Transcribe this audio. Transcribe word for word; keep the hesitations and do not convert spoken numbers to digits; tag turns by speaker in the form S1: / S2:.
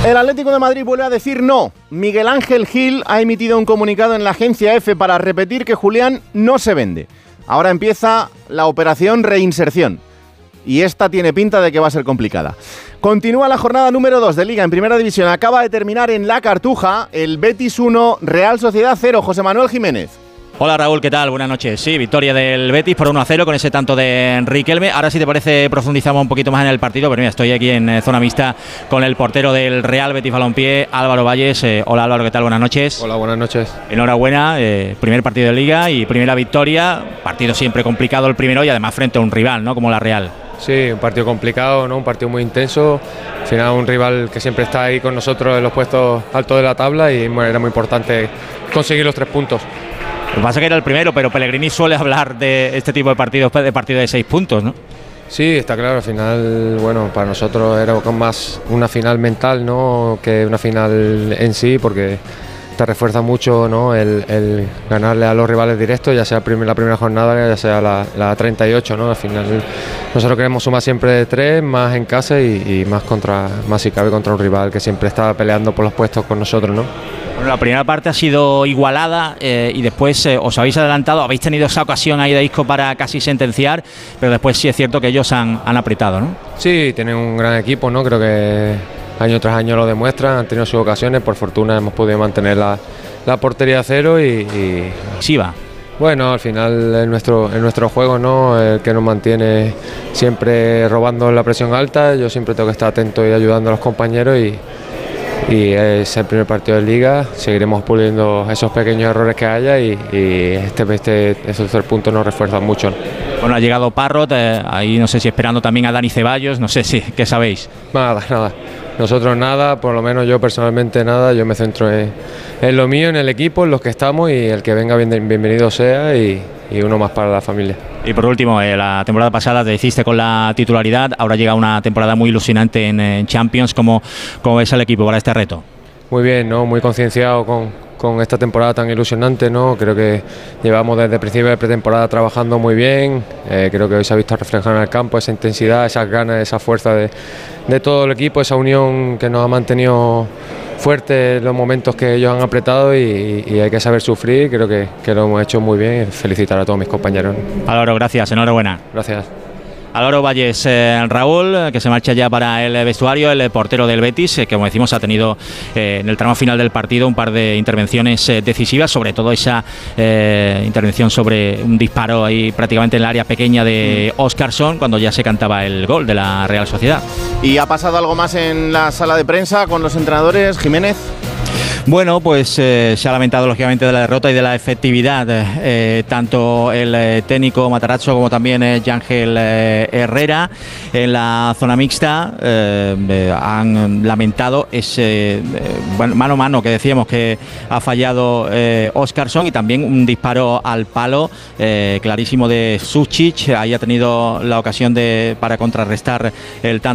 S1: El Atlético de Madrid vuelve a decir no. Miguel Ángel Gil ha emitido un comunicado en la agencia F para repetir que Julián no se vende. Ahora empieza la operación reinserción. Y esta tiene pinta de que va a ser complicada. Continúa la jornada número dos de Liga en Primera División. Acaba de terminar en La Cartuja el Betis uno, Real Sociedad cero. José Manuel Jiménez.
S2: Hola Raúl, ¿qué tal? Buenas noches. Sí, victoria del Betis por uno a cero con ese tanto de Riquelme. Ahora, si te parece, profundizamos un poquito más en el partido. Pero mira, estoy aquí en eh, zona mixta con el portero del Real Betis Balompié, Álvaro Valles. Eh, hola Álvaro, ¿qué tal? Buenas noches.
S3: Hola, buenas noches.
S2: Enhorabuena, eh, primer partido de Liga y primera victoria. Partido siempre complicado el primero y además frente a un rival, ¿no? Como la Real.
S3: Sí, un partido complicado, ¿no? Un partido muy intenso. Al final un rival que siempre está ahí con nosotros en los puestos altos de la tabla y bueno, era muy importante conseguir los tres puntos.
S2: Lo que pasa es que era el primero, pero Pellegrini suele hablar de este tipo de partidos, de partidos de seis puntos, ¿no?
S3: Sí, está claro, al final, bueno, para nosotros era más una final mental, ¿no? Que una final en sí, porque te refuerza mucho, ¿no? el, el ganarle a los rivales directos, ya sea la primera jornada, ya sea la, la treinta y ocho, ¿no? Al final nosotros queremos sumar siempre de tres, más en casa y, y más contra, más si cabe contra un rival que siempre está peleando por los puestos con nosotros, ¿no?
S2: Bueno, la primera parte ha sido igualada eh, y después eh, os habéis adelantado, habéis tenido esa ocasión ahí de Isco para casi sentenciar, pero después sí es cierto que ellos han, han apretado, ¿no?
S3: Sí, tienen un gran equipo, ¿no? Creo que año tras año lo demuestran, han tenido sus ocasiones, por fortuna hemos podido mantener la, la portería a cero y, y...
S2: Sí va.
S3: Bueno, al final es nuestro, es nuestro juego, ¿no? El que nos mantiene siempre robando la presión alta. Yo siempre tengo que estar atento y ayudando a los compañeros y, y es el primer partido de Liga. Seguiremos puliendo esos pequeños errores que haya y, y este, este, esos tres puntos nos refuerzan mucho.
S2: Bueno, ha llegado Parrot, eh, ahí no sé si esperando también a Dani Ceballos, no sé si, ¿qué sabéis?
S3: Nada, nada. Nosotros nada, por lo menos yo personalmente nada, yo me centro en, en lo mío, en el equipo, en los que estamos y el que venga bien, bienvenido sea y, y uno más para la familia.
S2: Y por último, eh, la temporada pasada te hiciste con la titularidad, ahora llega una temporada muy ilusionante en, en Champions. ¿Cómo, cómo ves al equipo para este reto?
S3: Muy bien, ¿no? Muy concienciado con, con esta temporada tan ilusionante, ¿no? Creo que llevamos desde el principio de pretemporada trabajando muy bien, eh, creo que hoy se ha visto reflejado en el campo esa intensidad, esas ganas, esa fuerza de, de todo el equipo, esa unión que nos ha mantenido fuerte en los momentos que ellos han apretado y, y hay que saber sufrir, creo que, que lo hemos hecho muy bien y felicitar a todos mis compañeros.
S2: Álvaro, gracias, enhorabuena.
S3: Gracias.
S2: Álvaro Valles, eh, Raúl, que se marcha ya para el vestuario, el portero del Betis, eh, que como decimos ha tenido eh, en el tramo final del partido un par de intervenciones eh, decisivas, sobre todo esa eh, intervención sobre un disparo ahí prácticamente en el área pequeña de Óscarson, cuando ya se cantaba el gol de la Real Sociedad.
S1: ¿Y ha pasado algo más en la sala de prensa con los entrenadores, Jiménez?
S2: Bueno, pues eh, se ha lamentado lógicamente de la derrota y de la efectividad. Eh, tanto el eh, técnico Matarazzo como también eh, Yángel eh, Herrera en la zona mixta eh, eh, han lamentado ese eh, bueno, mano a mano que decíamos que ha fallado eh, Óscarson y también un disparo al palo eh, clarísimo de Sučić. Ahí ha tenido la ocasión de para contrarrestar el tanto